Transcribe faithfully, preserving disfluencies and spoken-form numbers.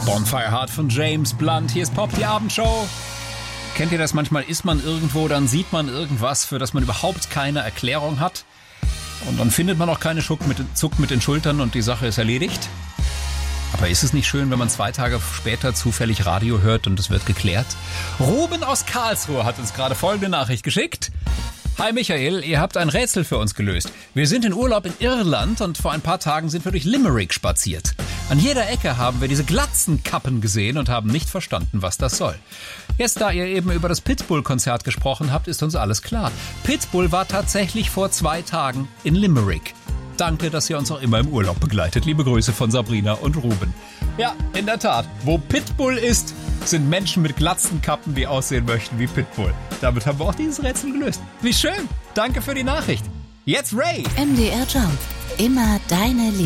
Bonfire Heart von James Blunt. Hier ist Pop, die Abendshow. Kennt ihr das? Manchmal ist man irgendwo, dann sieht man irgendwas, für das man überhaupt keine Erklärung hat. Und dann findet man auch keine Schuck mit, Zuck mit den Schultern und die Sache ist erledigt. Aber ist es nicht schön, wenn man zwei Tage später zufällig Radio hört und es wird geklärt? Ruben aus Karlsruhe hat uns gerade folgende Nachricht geschickt. Hi Michael, ihr habt ein Rätsel für uns gelöst. Wir sind in Urlaub in Irland und vor ein paar Tagen sind wir durch Limerick spaziert. An jeder Ecke haben wir diese Glatzenkappen gesehen und haben nicht verstanden, was das soll. Jetzt, da ihr eben über das Pitbull-Konzert gesprochen habt, ist uns alles klar. Pitbull war tatsächlich vor zwei Tagen in Limerick. Danke, dass ihr uns auch immer im Urlaub begleitet. Liebe Grüße von Sabrina und Ruben. Ja, in der Tat. Wo Pitbull ist, sind Menschen mit Glatzenkappen, die aussehen möchten wie Pitbull. Damit haben wir auch dieses Rätsel gelöst. Wie schön. Danke für die Nachricht. Jetzt Ray. M D R Jump. Immer deine Liebe.